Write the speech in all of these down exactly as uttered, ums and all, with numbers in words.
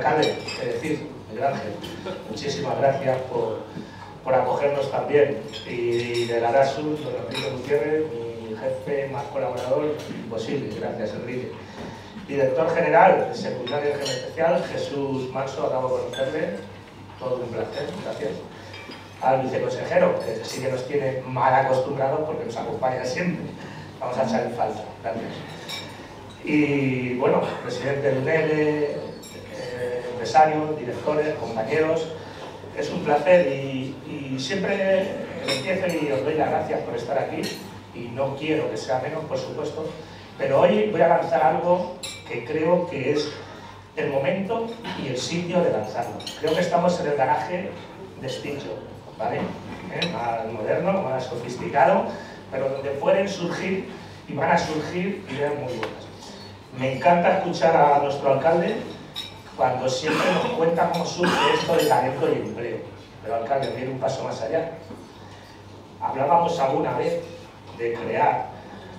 alcalde, es decir, Miguel Ángel, muchísimas gracias por, por acogernos también. Y del Arasur, don Enrique Gutiérrez, mi jefe más colaborador, imposible, gracias Enrique. Director general de Secundaria de Régimen Especial, Jesús Manso, acabo de conocerle, todo un placer, gracias. Al viceconsejero, que sí que nos tiene mal acostumbrados porque nos acompaña siempre, vamos a echar en falta, gracias. Y bueno, presidente del U N E L E, eh, empresarios, directores, compañeros, es un placer y, y siempre empiezo y os doy las gracias por estar aquí y no quiero que sea menos, por supuesto, pero hoy voy a lanzar algo que creo que es el momento y el sitio de lanzarlo. Creo que estamos en el garaje de Stitch, ¿vale? ¿Eh? Más moderno, más sofisticado, pero donde pueden surgir y van a surgir ideas muy buenas. Me encanta escuchar a nuestro alcalde cuando siempre nos cuenta cómo surge esto de talento y empleo. Pero alcalde, viene un paso más allá. Hablábamos alguna vez de crear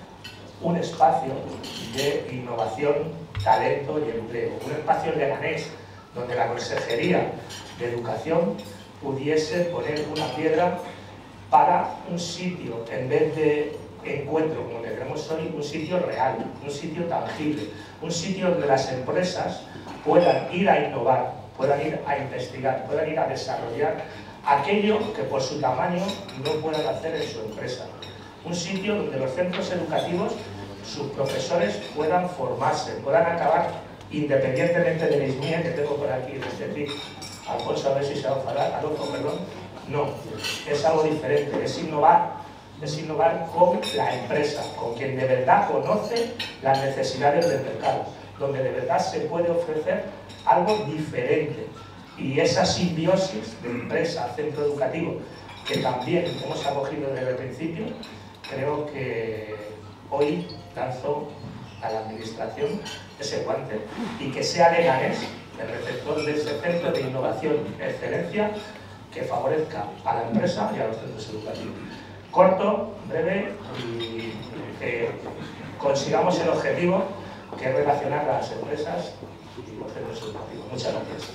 un espacio de innovación, talento y empleo. Un espacio en Leganés donde la Consejería de Educación pudiese poner una piedra para un sitio, en vez de encuentro como le tenemos hoy, un sitio real, un sitio tangible, un sitio donde las empresas puedan ir a innovar, puedan ir a investigar, puedan ir a desarrollar aquello que por su tamaño no puedan hacer en su empresa. Un sitio donde los centros educativos, sus profesores puedan formarse, puedan acabar, independientemente de la ismía que tengo por aquí, es decir, Alfonso, a ver si se va a enfadar, Alonso, perdón, no, es algo diferente, es innovar, es innovar con la empresa, con quien de verdad conoce las necesidades del mercado, donde de verdad se puede ofrecer algo diferente. Y esa simbiosis de empresa, centro educativo, que también hemos acogido desde el principio, creo que hoy lanzo a la administración ese guante y que sea Leganés el receptor de ese centro de innovación y excelencia que favorezca a la empresa y a los centros educativos. Corto, breve y que consigamos el objetivo que es relacionar a las empresas y los centros educativos. Muchas gracias.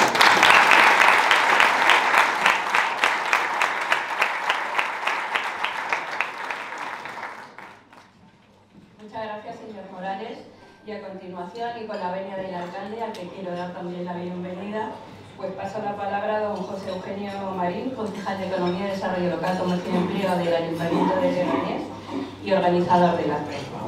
Muchas gracias, señor Morales. Y a continuación, y con la venia del alcalde, al que quiero dar también la bienvenida, pues paso la palabra a don José Eugenio Marín, concejal de Economía y Desarrollo Local, Comercio y Empleo del Ayuntamiento de Leganés y organizador del acto.